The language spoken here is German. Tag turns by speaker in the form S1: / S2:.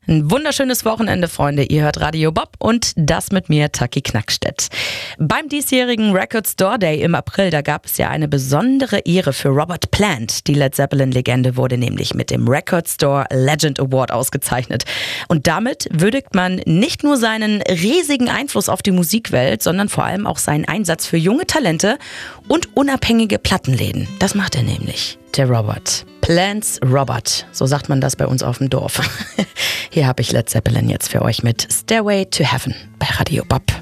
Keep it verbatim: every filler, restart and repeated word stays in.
S1: Ein wunderschönes Wochenende, Freunde. Ihr hört Radio Bob und das mit mir, Taki Knackstedt. Beim diesjährigen Record Store Day im April, da gab es ja eine besondere Ehre für Robert Plant. Die Led Zeppelin-Legende wurde nämlich mit dem Record Store Legend Award ausgezeichnet. Und damit würdigt man nicht nur seinen riesigen Einfluss auf die Musikwelt, sondern vor allem auch seinen Einsatz für junge Talente und unabhängige Plattenläden. Das macht er nämlich. Der Robert. Plants Robert, so sagt man das bei uns auf dem Dorf. Hier habe ich Led Zeppelin jetzt für euch mit Stairway to Heaven bei Radio Bob.